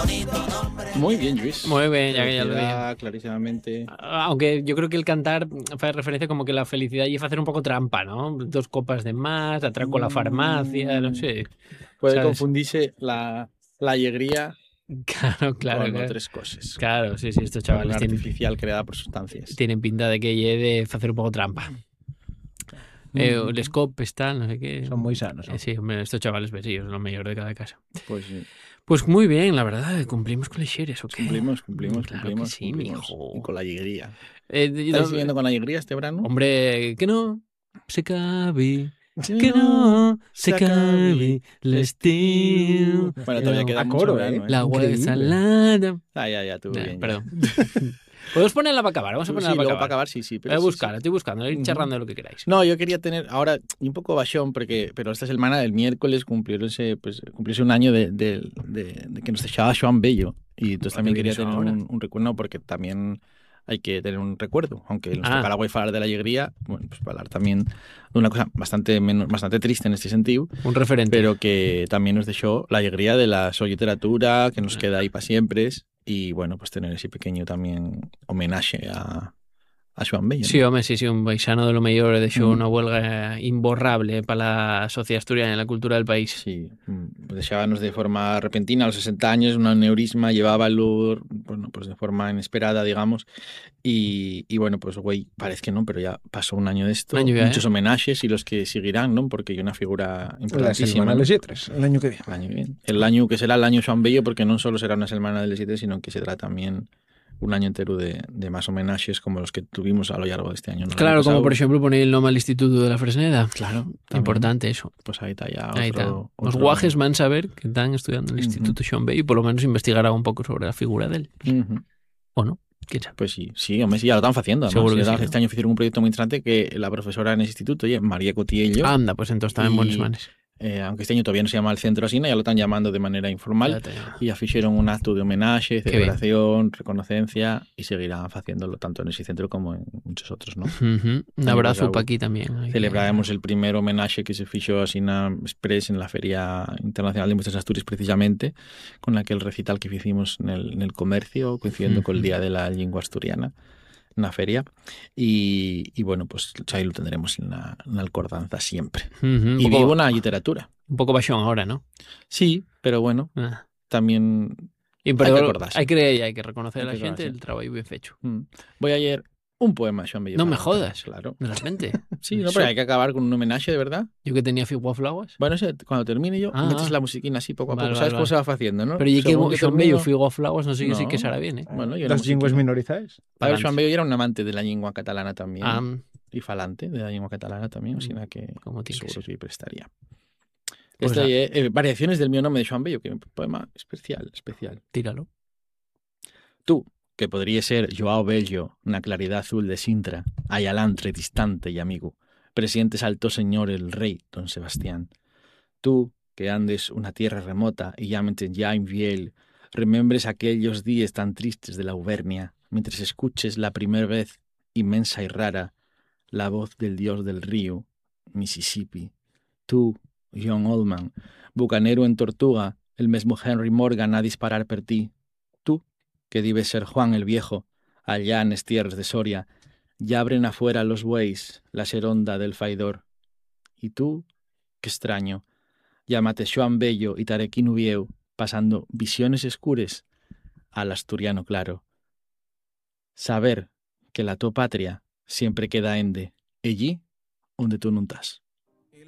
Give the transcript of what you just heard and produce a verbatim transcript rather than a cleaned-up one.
Muy bien, Luis. Muy bien, ya que ya lo Felicidad, dije. clarísimamente. Aunque yo creo que el cantar hace referencia como que la felicidad y hacer un poco trampa, ¿no? Dos copas de más, atraco a la farmacia, no sé. Puede ¿Sabes? confundirse la, la alegría Claro, claro, con claro. otras cosas. Claro, sí, sí, estos Con chavales una tienen, artificial creada por sustancias. tienen pinta de que lle de hacer un poco trampa. Eh, Ujú. les copes, tal, no sé qué. Son muy sanos. Eh, ¿no? sí, hombre, estos chavales besillos, lo mejor de cada casa. Pues sí. Pues muy bien, la verdad, cumplimos con los ¿o qué? Cumplimos, cumplimos, Claro cumplimos. que sí, cumplimos. mijo. Y con la alegría. Eh, ¿Estás no, siguiendo con la alegría este verano? Hombre, que no se cabe, que no se cabe l'estiu. Bueno, todavía Eh, queda A mucho coro, verano, ¿eh? La agua es Increíble. salada. Ah, ya, ya, tú Ya, bien. ya. perdón. Podemos ponerla para acabar, vamos a Tú ponerla sí, para luego acabar. para acabar, sí, sí. Voy a sí, buscar, sí. estoy buscando, ir Ujú. charlando de lo que queráis. No, yo quería tener ahora un poco bachón, porque, pero esta semana, el miércoles, cumplióse, pues, cumplióse un año de, de, de, de que nos dejaba Joan Bello. Y entonces ¿Por qué también quería vienes tener ahora? un, un recuerdo, no, porque también hay que tener un recuerdo. Aunque nos Ah. toca la wifi hablar de la alegría, bueno, pues para hablar también de una cosa bastante, menos, bastante triste en este sentido, Un referente. pero que también nos dejó la alegría de la su literatura, que nos queda ahí para siempre. Y bueno, pues tener ese pequeño también homenaje a, a Joan Bello. ¿no? Sí, hombre, sí, sí, un paisano de lo mejor de hecho Mm. una huelga imborrable para la sociedad asturiana y la cultura del país. Sí, dejábamos de forma repentina a los sesenta años, un aneurisma, llevaba luz, bueno, pues de forma inesperada, digamos, y, y bueno, pues güey, parece que no, pero ya pasó un año de esto, Un año ya, muchos ¿eh? homenajes y los que seguirán, ¿no? Porque hay una figura La importantísima. semana ¿no? de les Lletres, el año que viene. El año, que viene. El año que será el año Joan Bello, porque no solo será una semana del siete, sino que será también un año entero de, de más homenajes como los que tuvimos a lo largo de este año. ¿no? El Claro, año como pasado, por ejemplo poner el nombre al Instituto de la Fresneda. Claro, también. Importante eso. Pues ahí está ya otro... Ahí está. otro... Los guajes van a saber que están estudiando en el Ujú. Instituto Joan Bello y por lo menos investigará un poco sobre la figura de él. Ujú. ¿O no? ¿Quién sabe? Pues sí, sí, hombre, sí, ya lo están haciendo. Seguro que ya sí, ¿no? Este año hicieron un proyecto muy interesante que la profesora en ese instituto, oye, María Cotiello, Anda, pues entonces están en Y- buenas manos. eh, aunque este año todavía no se llama el Centro Asina, ya lo están llamando de manera informal. Ya te digo. Y ya hicieron un acto de homenaje, Qué celebración, reconocencia y seguirán haciéndolo tanto en ese centro como en muchos otros, ¿no? Ujú. Un Año abrazo pasado para aquí también. Hay que- Celebraremos el primer homenaje que se fichó a Sina Express en la Feria Internacional de Muestras Asturias precisamente, con aquel recital que hicimos en el, en el comercio, coincidiendo con el Ujú. Día de la Lengua Asturiana, en la feria. Y, y bueno, pues ahí lo tendremos en la, en la alcordanza siempre. Ujú. Un, Y poco, vivo una literatura. un poco bachón ahora, ¿no? Sí, pero bueno, Ah. también Y hay pero que acordarse. hay que, hay que reconocer Hay a la que gente acordarse. el trabajo bien hecho. Mm. Voy a leer un poema de Joan Bello. No me Fabra, jodas. Claro. De repente. Sí, no, Eso- pero hay que acabar con un homenaje de verdad. Yo que tenía Figua Flowers. Bueno, ese, cuando termine yo, Ah, metes ah. la musiquina así poco a Vale, poco. vale, ¿Sabes cómo vale. se va haciendo, no? Pero y que Según yo Joan Bello termino- Figua Flowers no sé No. si que será bien, ¿eh? Bueno, yo una Las lingües musiquina. minorizadas. A ver, Pa'lante. Joan Bello era un amante de la lengua catalana también. Ah, Y falante de la lengua catalana también, o Mm, sea que como tiene que seguro ser. que prestaría. Pues Este nada. eh, eh, Variaciones del mío nombre de Joan Bello, que es un poema especial, especial. Tíralo. Tú, que podría ser Joao Bello, una claridad azul de Sintra, ayalantre, distante y amigo, presidente alto señor el rey don Sebastián. Tú, que andes una tierra remota y llámete ya infiel, remembres aquellos días tan tristes de la Auvernia, mientras escuches la primera vez, inmensa y rara, la voz del dios del río, Mississippi. Tú, John Oldman, bucanero en Tortuga, el mismo Henry Morgan a disparar per ti. Tú, que debes ser Juan el Viejo, allá en es tierras de Soria, ya abren afuera los bueyes, la seronda del faidor. Y tú, qué extraño, llámate Joan Bello y Tarequín Ubieu, pasando visiones escures al asturiano claro. Saber que la tu patria siempre queda ende, allí donde tú no estás.